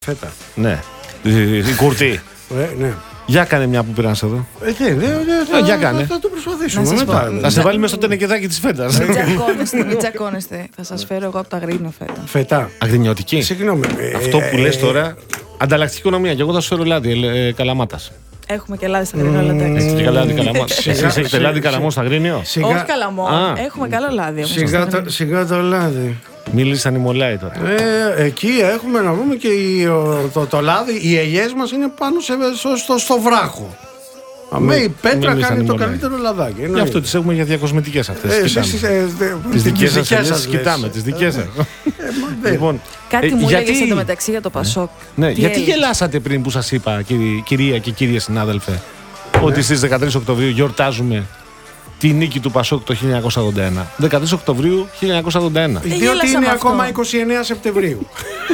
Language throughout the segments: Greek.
Φέτα. Ναι. Η κουρτή. Ναι. Για κάνε μια που πήραν εδώ. Για κάνε. Θα το προσπαθήσουμε Να σας μετά. Θα σε βάλει μέσα στο τενεκεδάκι της φέτας. Μην τσακώνεστε. Θα σας φέρω εγώ από τα Αγρίνιο φέτα. Φέτα. Αγρινιωτική. Συγγνώμη. Αυτό που λες τώρα, ανταλλακτική οικονομία. Και εγώ θα σου φέρω λάδι Καλαμάτας. Έχουμε και λάδι στα Αγρίνιο, αλλά εντάξει. Έχετε και λάδι Καλαμάτας. Εσείς έχετε λάδι Καλαμό στο Αγρίνιο. Όχι Καλαμό. Έχουμε καλό λάδι όμως. Σιγά το λάδι. Μίλησαν οι Μολάοι τώρα. Εκεί έχουμε να πούμε και το λάδι. Οι ελιές μας είναι πάνω στο βράχο. Αμέ η πέτρα κάνει το καλύτερο λαδάκι. Γι' αυτό τις έχουμε για διακοσμητικές αυτές. Τις δικές σας κοιτάμε. Τις δικές σας. Λοιπόν, κάτι μου λέγες εντωμεταξύ για το Πασόκ. Ναι, γιατί γελάσατε πριν που σας είπα, κυρία και κύριε συνάδελφε, ότι στις 13 Οκτωβρίου γιορτάζουμε τη νίκη του Πασόκ το 1981. 13 Οκτωβρίου 1981. Διότι είναι ακόμα 29 Σεπτεμβρίου.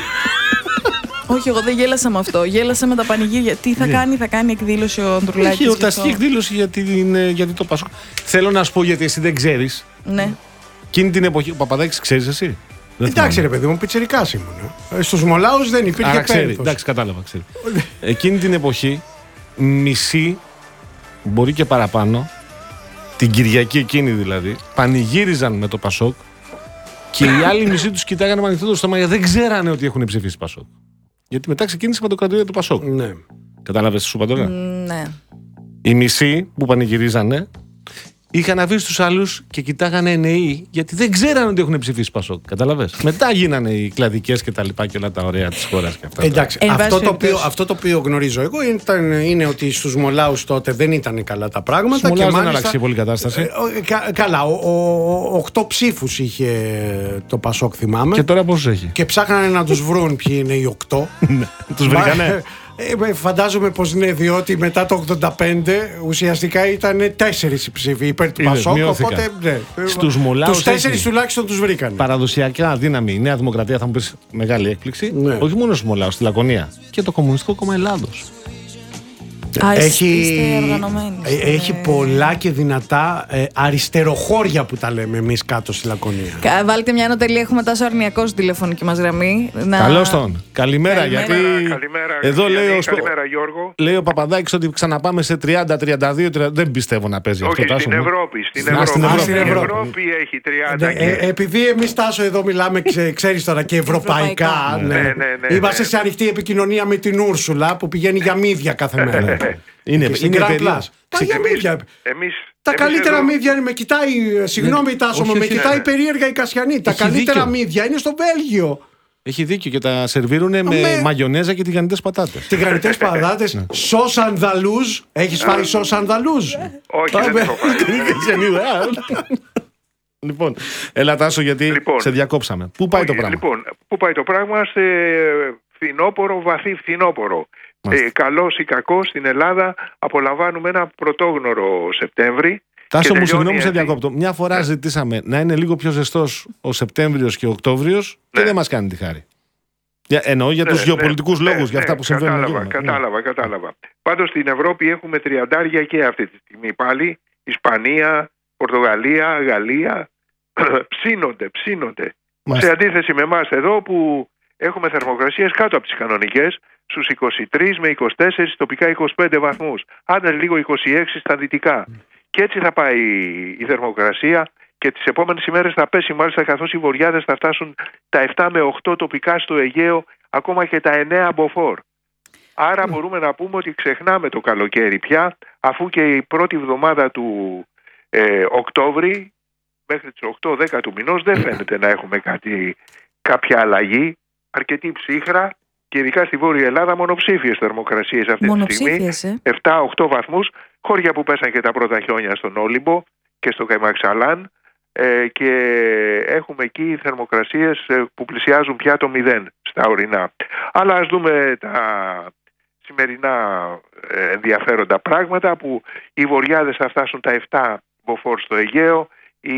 Όχι, εγώ δεν γέλασα με αυτό. Γέλασα με τα πανηγύρια. Τι θα κάνει, θα κάνει εκδήλωση ο Ανδρουλάκης. Έχει εορταστική εκδήλωση γιατί το Πασόκ. Θέλω να σου πω γιατί εσύ δεν ξέρεις. Ναι. Εκείνη την εποχή. Ο Παπαδάκης ξέρεις εσύ. Εντάξει, ρε παιδί μου, πιτσιρικάς ήμουν. Στους Μολάους δεν υπήρχε περίπτωση. Εντάξει, κατάλαβα. Ξέρει. Εκείνη την εποχή, μισή, μπορεί και παραπάνω, την Κυριακή εκείνη δηλαδή, πανηγύριζαν με το Πασόκ και οι άλλοι μισοί τους κοιτάγανε με ανοιχτό το στόμα γιατί δεν ξέρανε ότι έχουν ψηφίσει Πασόκ. Γιατί μετά ξεκίνησε με το κρατήριο του Πασόκ. Ναι. Κατάλαβες τι σου είπα τώρα. Ναι. Οι μισοί που πανηγυρίζανε είχαν αφήσει τους άλλους και κοιτάγανε εννοεί γιατί δεν ξέρανε ότι έχουν ψηφίσει Πασόκ. Καταλαβες. Μετά γίνανε οι κλαδικές και τα λοιπά και όλα τα ωραία της χώρας και αυτά. Εντάξει, αυτό το οποίο γνωρίζω εγώ είναι ότι στους Μολάους τότε δεν ήταν καλά τα πράγματα. Στους Μολάους και δεν άλλαξε πολύ κατάσταση. Καλά, 8 ψήφους είχε το Πασόκ, θυμάμαι. Και τώρα πόσους έχει. Και ψάχνανε να τους βρουν ποιοι είναι οι 8. Τους βρήκανε. Φαντάζομαι πως ναι, διότι μετά το 85 ουσιαστικά ήταν 4 οι ψήφοι υπέρ του Πασόκ. Οπότε ναι, στους Μολάους τους 4 τουλάχιστον τους βρήκαν. Παραδοσιακά δύναμη η Νέα Δημοκρατία, θα μου πεις μεγάλη έκπληξη. Ναι. Όχι μόνο στους Μολάους, στη Λακωνία. Και το Κομμουνιστικό Κόμμα Ελλάδος. Έχει πολλά και δυνατά αριστεροχώρια που τα λέμε εμείς κάτω στη Λακωνία. Βάλτε μια ανωτελεία, έχουμε Τάσο Αρνιακό στην τηλεφωνική μας γραμμή. Καλώς τον. Καλημέρα. Γιατί καλημέρα, εδώ λέει ο Παπαδάκης ότι ξαναπάμε σε 30-32. Δεν πιστεύω να παίζει αυτό. Όχι, στην Ευρώπη. Στην Ευρώπη έχει 30. Επειδή εμείς, Τάσο, εδώ μιλάμε, ξέρεις τώρα, και ευρωπαϊκά. Ναι. Είμαστε σε ανοιχτή επικοινωνία με την Ούρσουλα που πηγαίνει για μύδια κάθε μέρα. Είναι τα καλύτερα μύδια είναι. Με κοιτάει, συγγνώμη Τάσο, με κοιτάει περίεργα η Κασιανή. Τα καλύτερα μύδια είναι στο Βέλγιο. Έχει δίκιο και τα σερβίρουνε με μαγιονέζα και τηγανιτές πατάτες. Τηγανιτές πατάτες, σος ανδαλούζ. Έχεις φάει σος ανδαλούζ? Όχι, δεν έχω φάει. Λοιπόν, έλα Τάσο, γιατί σε διακόψαμε. Πού πάει το πράγμα? Λοιπόν, πού πάει το πράγμα? Σε φθινόπορο, βαθύ φθινόπορο. Καλός ή κακός, στην Ελλάδα απολαμβάνουμε ένα πρωτόγνωρο Σεπτέμβρη. Τάσο μου, συγγνώμη σε διακόπτω. Μια φορά ζητήσαμε να είναι λίγο πιο ζεστός ο Σεπτέμβριος και ο Οκτώβριος και δεν μας κάνει τη χάρη. Εννοώ για τους γεωπολιτικούς λόγους, για αυτά που συμβαίνουν. Κατάλαβα. Πάντως στην Ευρώπη έχουμε 30 και αυτή τη στιγμή πάλι. Ισπανία, Πορτογαλία, Γαλλία ψήνονται. Σε αντίθεση με εμάς εδώ που έχουμε θερμοκρασίες κάτω από τις κανονικές, στους 23 με 24, τοπικά 25 βαθμούς. Άντε λίγο 26 στα δυτικά. Και έτσι θα πάει η θερμοκρασία και τις επόμενες ημέρες θα πέσει, μάλιστα, καθώς οι βορειάδες θα φτάσουν τα 7 με 8 τοπικά στο Αιγαίο, ακόμα και τα 9 μποφόρ. Άρα μπορούμε να πούμε ότι ξεχνάμε το καλοκαίρι πια, αφού και η πρώτη εβδομάδα του Οκτώβρη μέχρι τις 8-10 του μηνός δεν φαίνεται να έχουμε κάποια αλλαγή. Αρκετή ψύχρα και ειδικά στη Βόρεια Ελλάδα μονοψήφιες θερμοκρασίες αυτή τη στιγμή. 7-8 βαθμούς, χώρια που πέσαν και τα πρώτα χιόνια στον Όλυμπο και στο Καϊμαξαλάν, και έχουμε εκεί θερμοκρασίες που πλησιάζουν πια το 0 στα ορεινά. Αλλά ας δούμε τα σημερινά ενδιαφέροντα πράγματα, που οι βορειάδες θα φτάσουν τα 7 μποφόρ στο Αιγαίο,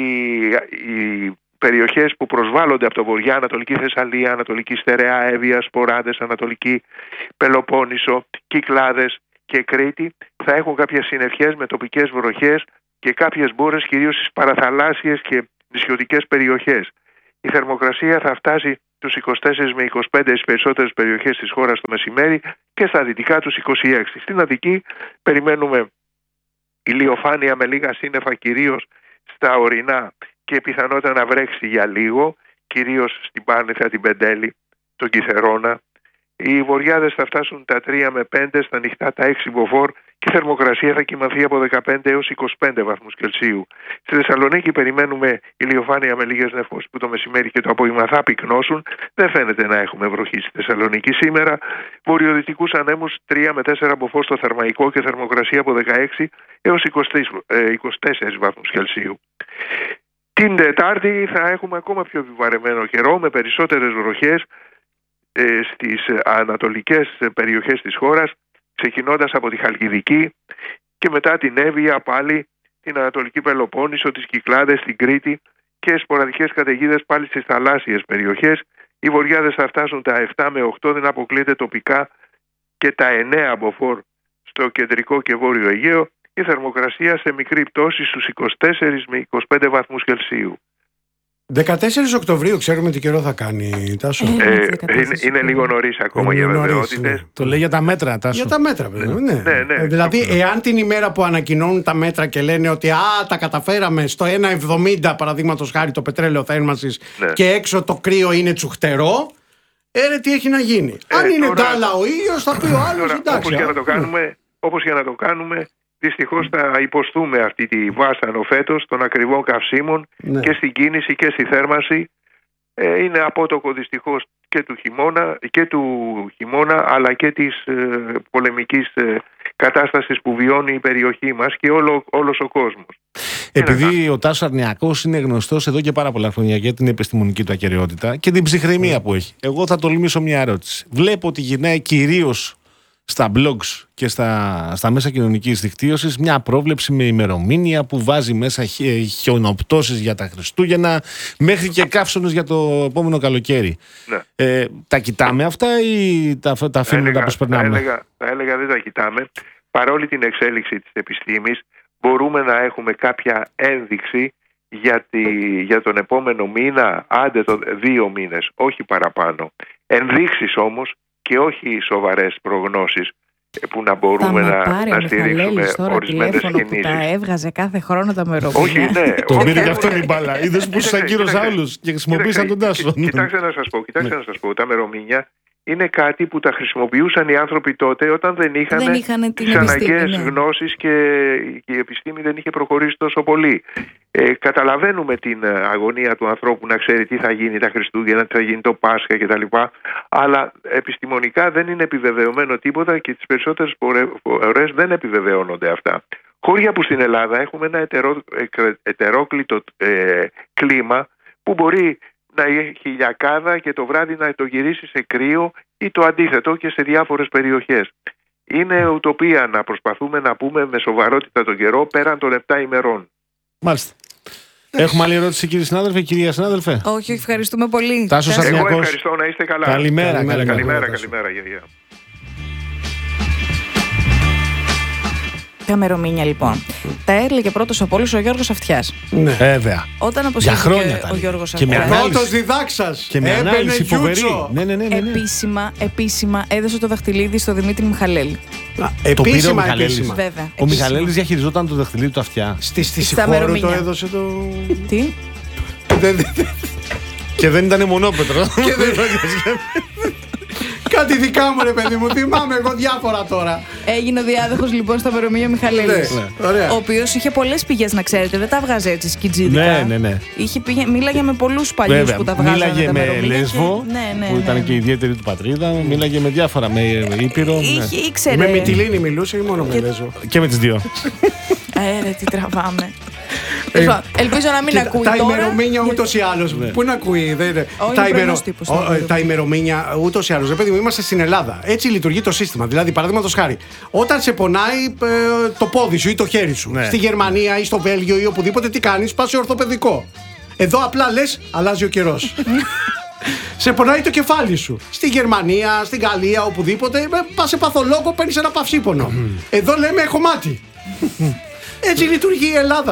οι περιοχές που προσβάλλονται από το βορειά, Ανατολική Θεσσαλία, Ανατολική Στερεά, Εύβοια, Σποράδες, Ανατολική Πελοπόννησο, Κυκλάδες και Κρήτη θα έχουν κάποιες συννεφιές με τοπικές βροχές και κάποιες μπόρες, κυρίως στις παραθαλάσσιες και νησιωτικές περιοχές. Η θερμοκρασία θα φτάσει τους 24 με 25 στις περισσότερες περιοχές της χώρας το μεσημέρι και στα δυτικά τους 26. Στην Αττική περιμένουμε ηλιοφάνεια με λίγα σύννεφα κυρίως στα ορεινά και πιθανότητα να βρέξει για λίγο, κυρίως στην Πάρνηθα, την Πεντέλη, τον Κιθερώνα. Οι βοριάδες θα φτάσουν τα 3 με 5, στα νυχτά τα 6 μποφόρ και η θερμοκρασία θα κυμανθεί από 15 έως 25 βαθμούς Κελσίου. Στη Θεσσαλονίκη περιμένουμε ηλιοφάνεια με λίγες νεφώσεις που το μεσημέρι και το απόγευμα θα πυκνώσουν. Δεν φαίνεται να έχουμε βροχή στη Θεσσαλονίκη σήμερα. Βορειοδυτικούς ανέμους 3 με 4 μποφόρ στο Θερμαϊκό και θερμοκρασία από 16 έως 24 βαθμούς Κελσίου. Την Τετάρτη θα έχουμε ακόμα πιο επιβαρεμένο καιρό με περισσότερες βροχές στις ανατολικές περιοχές της χώρας, ξεκινώντας από τη Χαλκιδική και μετά την Εύβοια, πάλι την Ανατολική Πελοπόννησο, τις Κυκλάδες, την Κρήτη και σποραδικές καταιγίδες πάλι στις θαλάσσιες περιοχές. Οι βοριάδες θα φτάσουν τα 7 με 8, δεν αποκλείεται τοπικά και τα 9 μποφόρ στο κεντρικό και βόρειο Αιγαίο. Η θερμοκρασία σε μικρή πτώση στους 24 με 25 βαθμούς Κελσίου. 14 Οκτωβρίου ξέρουμε τι καιρό θα κάνει, Τάσο. Είναι λίγο νωρίς ακόμα για βεβαιότητες. Το λέει για τα μέτρα, Τάσο. Για τα μέτρα, βέβαια. Ναι. Δηλαδή, εάν την ημέρα που ανακοινώνουν τα μέτρα και λένε ότι τα καταφέραμε στο 1,70 παραδείγματος χάρη το πετρέλαιο θέρμανσης και έξω το κρύο είναι τσουχτερό, τι έχει να γίνει. Αν είναι ντάλα ο ήλιος, θα πει ο άλλος εντάξει. Όπως για να το κάνουμε, δυστυχώς θα υποστούμε αυτή τη βάσανο φέτος των ακριβών καυσίμων και στην κίνηση και στη θέρμανση. Είναι απότοκο δυστυχώς και του χειμώνα αλλά και της πολεμικής κατάστασης που βιώνει η περιοχή μας και όλος ο κόσμος. Επειδή ο Τάσος Αρνιακός είναι γνωστός εδώ και πάρα πολλά χρόνια για την επιστημονική του ακεραιότητα και την ψυχραιμία που έχει, εγώ θα τολμήσω μια ερώτηση. Βλέπω ότι γυρνάει κυρίως στα blogs και στα μέσα κοινωνικής δικτύωσης μια πρόβλεψη με ημερομηνία που βάζει μέσα χιονοπτώσεις για τα Χριστούγεννα μέχρι και καύσονες για το επόμενο καλοκαίρι. Ναι. Τα κοιτάμε αυτά ή τα αφήνουμε να προσπερνάμε? Θα έλεγα δεν τα κοιτάμε. Παρόλη την εξέλιξη της επιστήμης μπορούμε να έχουμε κάποια ένδειξη για τον επόμενο μήνα, άντε 2 μήνες, όχι παραπάνω. Ενδείξεις όμως και όχι σοβαρές προγνώσεις που να μπορούμε να στηρίξουμε ορισμένες κινήσεις. Που τα έβγαζε κάθε χρόνο τα μερομηνία. Όχι, ναι. Τον πήρε και αυτόν η μπάλα. Είδες που τους αγκύρωσε άλλους και χρησιμοποίησαν τον Τάσο. Κοιτάξτε να σας πω, τα μερομήνια είναι κάτι που τα χρησιμοποιούσαν οι άνθρωποι τότε όταν δεν είχαν τις αναγκαίες γνώσεις και η επιστήμη δεν είχε προχωρήσει τόσο πολύ. Καταλαβαίνουμε την αγωνία του ανθρώπου να ξέρει τι θα γίνει τα Χριστούγεννα, τι θα γίνει το Πάσχα κτλ. Αλλά επιστημονικά δεν είναι επιβεβαιωμένο τίποτα και τις περισσότερες φορές δεν επιβεβαιώνονται αυτά. Χώρια που στην Ελλάδα έχουμε ένα ετερόκλητο κλίμα που μπορεί να έχει λιακάδα και το βράδυ να το γυρίσει σε κρύο ή το αντίθετο και σε διάφορες περιοχές. Είναι ουτοπία να προσπαθούμε να πούμε με σοβαρότητα τον καιρό πέραν των 7 ημερών. Μάλιστα. Έχουμε άλλη ερώτηση, κύριε συνάδελφε, κυρία συνάδελφε? Όχι, ευχαριστούμε πολύ. Τάσος Αρνιακός. Εγώ ευχαριστώ, να είστε καλά. Καλημέρα. Γεια. Τα μερομήνια λοιπόν. Τα έλεγε πρώτος από όλους ο Γιώργος Αυτιάς. Ναι, βέβαια. Όταν αποσύρθηκε ο Γιώργος Αυτιάς. Πρώτος διδάξας. Και με ανάλυση φοβερή. Ναι. Επίσημα έδωσε το δαχτυλίδι στο Δημήτρη Μιχαλέλη. Επίσημα. Βέβαια. Ο Μιχαλέλης διαχειριζόταν το δαχτυλίδι του Αυτιά. Στη Σιχώρου το έδωσε το... Τι? Και δεν ήταν μονόπετρο. Κάτι δικά μου ρε παιδί μου, θυμάμαι εγώ διάφορα τώρα. Έγινε ο διάδοχος λοιπόν στο μερομήνιο Μιχαλέλης. Ο οποίος είχε πολλές πηγές, να ξέρετε, δεν τα βγάζε έτσι σκιτζίδικα. Ναι. Μίλαγε με πολλούς παλιούς που τα βγάζανε. Μίλαγε με Λέσβο, που ήταν και η ιδιαίτερη του πατρίδα. Μίλαγε με διάφορα, με Ήπειρο. Ήξερε. Με Μυτιλήνη μιλούσε ή μόνο με Λέσβο? Και με τις δύο. Τι τραβάμε. Ελπίζω να μην ακούει τα τώρα. ημερομήνια ούτως ή άλλως. Πού να ακούει, τα ημερομήνια ούτως ή άλλως. Παιδί μου, είμαστε στην Ελλάδα. Έτσι λειτουργεί το σύστημα. Δηλαδή, παραδείγματος χάρη, όταν σε πονάει το πόδι σου ή το χέρι σου, στη Γερμανία ή στο Βέλγιο ή οπουδήποτε, τι κάνεις? Πας σε ορθοπαιδικό. Εδώ απλά λες, αλλάζει ο καιρός. Σε πονάει το κεφάλι σου. Στη Γερμανία, στην Γαλλία, οπουδήποτε, πας σε παθολόγο, παίρνεις ένα παυσίπονο. Εδώ λέμε έχω μάτι. Έτσι λειτουργεί η Ελλάδα.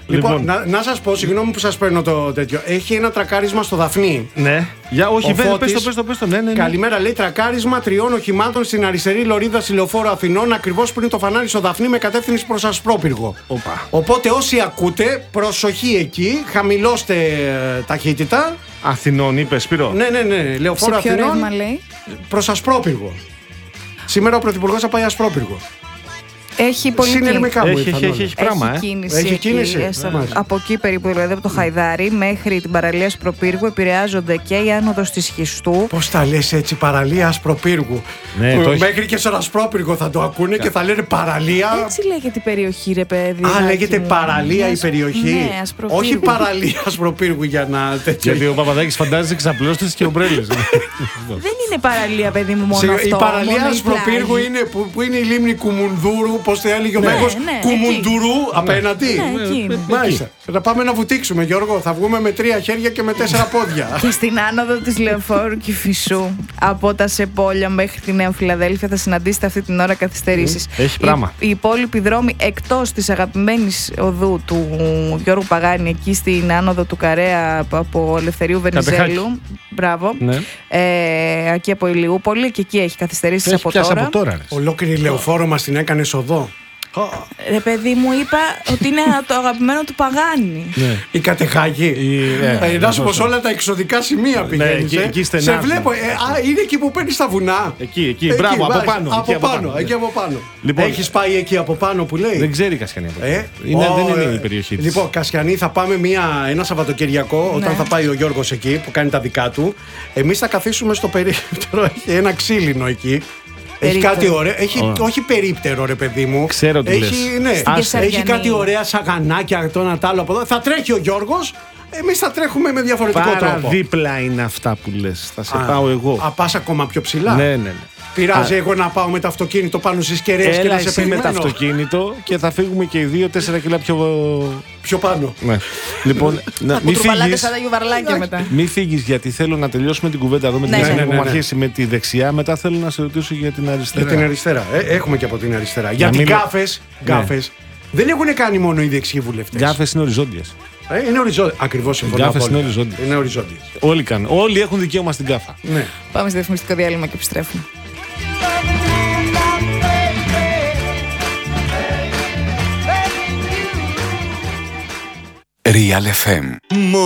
Λοιπόν, να σας πω, συγγνώμη που σας παίρνω το τέτοιο. Έχει ένα τρακάρισμα στο Δαφνί. Ναι. Όχι, πες το. Ναι. Καλημέρα, λέει, τρακάρισμα 3 οχημάτων στην αριστερή λωρίδα στη Λεωφόρο Αθηνών, ακριβώς πριν το φανάρι στο Δαφνί με κατεύθυνση προς Ασπρόπυργο. Οπότε όσοι ακούτε, προσοχή εκεί, χαμηλώστε ταχύτητα. Αθηνών, είπε Σπύρο. Ναι. Λεωφόρο Αθηνών. Σε ποιο ρεύμα λέει? Προς Ασπρόπυργο. Σήμερα ο Πρωθυπουργός θα πάει Ασπρόπυργο. Έχει πολύ έχει πράγμα. Έχει κίνηση. Από εκεί περίπου, δηλαδή από το Χαϊδάρι μέχρι την παραλία Ασπροπύργου επηρεάζονται και η άνοδος της Χιστού. Πώς τα λες έτσι, παραλία Ασπροπύργου? Ναι, μέχρι και στον Ασπρόπυργο θα το ακούνε και θα λένε παραλία. Έτσι λέγεται η περιοχή, ρε παιδί. Λέγεται παραλία η περιοχή. Ναι, όχι παραλία Ασπροπύργου για να τέτοιο. Γιατί ο Παπαδάκης φαντάζεται ξαπλώστες και ομπρέλες. Δεν είναι παραλία, παιδί μου, μόνο αυτό. Η παραλία Ασπροπύργου είναι που είναι η λίμνη Κουμουνδούρου. Πώς το έλεγε ο Μέγος, Κουμουντουρού απέναντι. Μάλιστα. Θα πάμε να βουτήξουμε, Γιώργο. Θα βγούμε με 3 χέρια και με 4 πόδια. Και στην άνοδο της Λεωφόρου Κηφισού, από τα Σεπόλια μέχρι τη Νέα Φιλαδέλφια, θα συναντήσετε αυτή την ώρα καθυστερήσεις. Έχει πράγμα. Οι υπόλοιποι δρόμοι εκτός της αγαπημένης οδού του Γιώργου Παγάνη, εκεί στην άνοδο του Καρέα από Ελευθερίου Βενιζέλου. Μπράβο. Εκεί από Ηλιούπολη, και εκεί έχει καθυστερήσεις από τώρα. Ολόκληρη Λεωφόρο μας την έκανε οδό. Ρε παιδί μου, είπα ότι είναι το αγαπημένο του Παγάνη. Η Κατεχάγη. Να σου πω, σε όλα τα εξωτικά σημεία πηγαίνεις. Σε βλέπω. Είναι εκεί που παίρνεις τα βουνά. Εκεί, μπράβο, από πάνω. Εκεί από πάνω. Λοιπόν, έχεις πάει εκεί από πάνω που λέει? Δεν ξέρει Κασιανή. Δεν είναι η περιοχή της. Λοιπόν, Κασιανή, θα πάμε ένα Σαββατοκυριακό, όταν θα πάει ο Γιώργος εκεί που κάνει τα δικά του. Εμείς θα καθίσουμε στο περίπτερο. Έχει ένα ξύλινο εκεί. Έχει κάτι ωραίο. Όχι περίπτερο, ρε παιδί μου. Ξέρω τι λες. Έχει κάτι ωραία σαγανάκια, το ένα τ' άλλο από εδώ. Θα τρέχει ο Γιώργος. Εμείς θα τρέχουμε με διαφορετικό τρόπο. Δίπλα είναι αυτά που λες. Θα σε πάω εγώ. Πας ακόμα πιο ψηλά. Ναι. Πειράζει εγώ να πάω με το αυτοκίνητο πάνω στις κεραίες και να σε περιμένω? Με το αυτοκίνητο και θα φύγουμε και οι 2-4 κιλά πιο πάνω. Ναι. Λοιπόν, μην φύγεις, γιατί θέλω να τελειώσουμε την κουβέντα εδώ με την που μου αρχίσει με τη δεξιά. Μετά θέλω να σε ρωτήσω για την αριστερά. Για την αριστερά. Έχουμε και από την αριστερά. Γιατί γκάφες δεν έχουν κάνει μόνο οι δεξιοί βουλευτές. Γκάφες είναι οριζόντιες. Είναι οριζόντιες. Ακριβώς συμφωνώ. Γκάφες είναι οριζόντιες. Όλοι κάνουν. Όλοι έχουν δικαίωμα στην γκάφα. Πάμε στο διαφημιστικό διάλειμμα και επιστρέφουμε. Real FM.